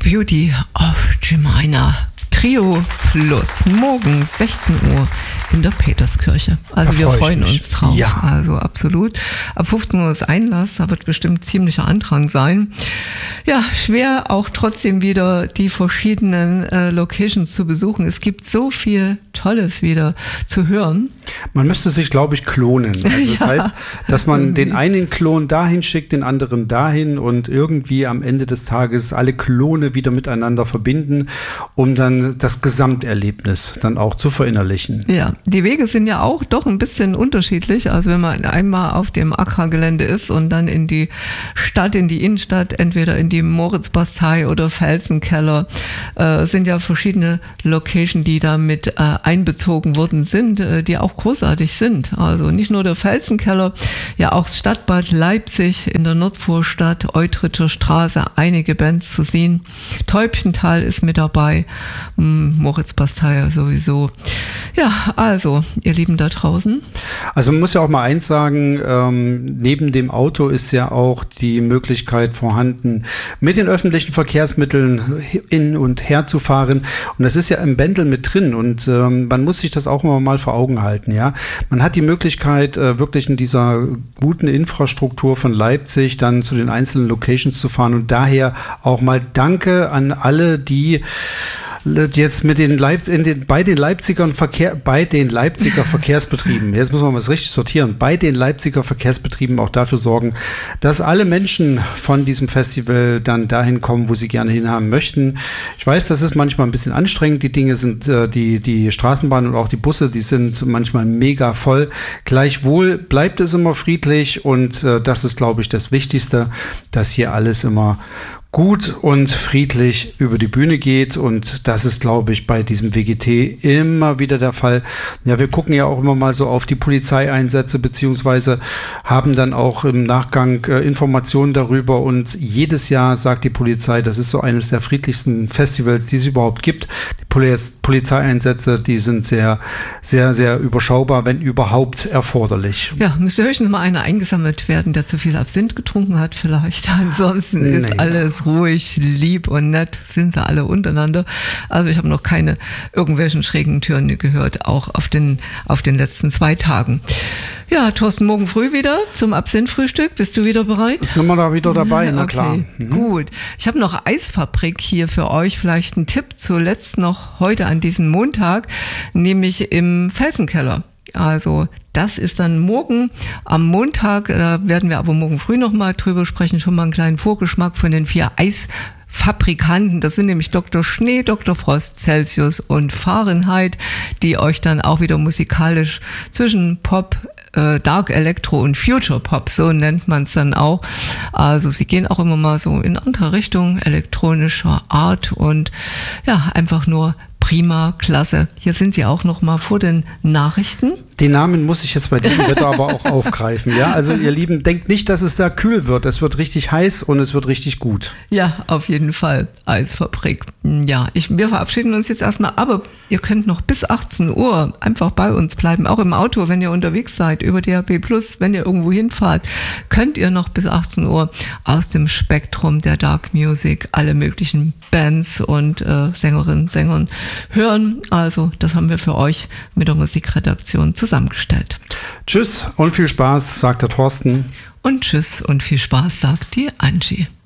Beauty of Jemina. Trio Plus, morgen 16 Uhr in der Peterskirche. Also wir freuen uns drauf. Ja. Also absolut. Ab 15 Uhr ist Einlass, da wird bestimmt ziemlicher Andrang sein. Ja, schwer auch trotzdem wieder die verschiedenen Locations zu besuchen. Es gibt so viel Tolles wieder zu hören. Man müsste sich, glaube ich, klonen. Also das heißt, dass man den einen Klon dahin schickt, den anderen dahin und irgendwie am Ende des Tages alle Klone wieder miteinander verbinden, um dann das Gesamterlebnis dann auch zu verinnerlichen. Ja, die Wege sind ja auch doch ein bisschen unterschiedlich. Also wenn man einmal auf dem Accra-Gelände ist und dann in die Stadt, in die Innenstadt, entweder in die Moritzbastei oder Felsenkeller, sind ja verschiedene Locations, die da mit einbezogen worden sind, die auch großartig sind. Also nicht nur der Felsenkeller, ja auch das Stadtbad Leipzig in der Nordvorstadt, Eutritter Straße, einige Bands zu sehen. Täubchental ist mit dabei, Moritzbastei sowieso. Ja, also, ihr Lieben da draußen. Also man muss ja auch mal eins sagen, neben dem Auto ist ja auch die Möglichkeit vorhanden, mit den öffentlichen Verkehrsmitteln hin und her zu fahren. Und das ist ja im Bändel mit drin und man muss sich das auch immer mal vor Augen halten. Ja, man hat die Möglichkeit, wirklich in dieser guten Infrastruktur von Leipzig dann zu den einzelnen Locations zu fahren und daher auch mal Danke an alle, die jetzt mit bei den Leipziger Verkehrsbetrieben, jetzt muss man mal richtig sortieren, bei den Leipziger Verkehrsbetrieben auch dafür sorgen, dass alle Menschen von diesem Festival dann dahin kommen, wo sie gerne hinhaben möchten. Ich weiß, das ist manchmal ein bisschen anstrengend, die Dinge sind, die Straßenbahnen und auch die Busse, die sind manchmal mega voll. Gleichwohl bleibt es immer friedlich und das ist, glaube ich, das Wichtigste, dass hier alles immer gut und friedlich über die Bühne geht und das ist, glaube ich, bei diesem WGT immer wieder der Fall. Ja, wir gucken ja auch immer mal so auf die Polizeieinsätze beziehungsweise haben dann auch im Nachgang Informationen darüber und jedes Jahr sagt die Polizei, das ist so eines der friedlichsten Festivals, die es überhaupt gibt. Die Polizeieinsätze, die sind sehr, sehr, sehr überschaubar, wenn überhaupt erforderlich. Ja, müsste höchstens mal einer eingesammelt werden, der zu viel Absinth getrunken hat vielleicht. Ansonsten ist alles ruhig, lieb und nett, sind sie alle untereinander. Also ich habe noch keine irgendwelchen schrägen Türen gehört, auch auf den letzten 2 Tagen. Ja, Thorsten, morgen früh wieder zum Absinth-Frühstück. Bist du wieder bereit? Sind wir da wieder dabei, na klar. Gut. Ich habe noch Eisfabrik hier für euch. Vielleicht ein Tipp zuletzt noch heute an diesem Montag, nämlich im Felsenkeller. Also das ist dann morgen am Montag, da werden wir aber morgen früh nochmal drüber sprechen, schon mal einen kleinen Vorgeschmack von den 4 Eisfabrikanten. Das sind nämlich Dr. Schnee, Dr. Frost, Celsius und Fahrenheit, die euch dann auch wieder musikalisch zwischen Pop, Dark Electro und Future Pop, so nennt man es dann auch. Also sie gehen auch immer mal so in andere Richtung, elektronischer Art und ja, einfach nur prima, klasse. Hier sind sie auch noch mal vor den Nachrichten. Den Namen muss ich jetzt bei diesem Wetter aber auch aufgreifen. Ja, also ihr Lieben, denkt nicht, dass es da kühl wird. Es wird richtig heiß und es wird richtig gut. Ja, auf jeden Fall. Eisfabrik. Ja, wir verabschieden uns jetzt erstmal, aber ihr könnt noch bis 18 Uhr einfach bei uns bleiben. Auch im Auto, wenn ihr unterwegs seid, über DAB+, wenn ihr irgendwo hinfahrt, könnt ihr noch bis 18 Uhr aus dem Spektrum der Dark Music alle möglichen Bands und Sängerinnen, Sängern hören. Also das haben wir für euch mit der Musikredaktion zusammengestellt. Tschüss und viel Spaß, sagt der Thorsten. Und tschüss und viel Spaß, sagt die Angie.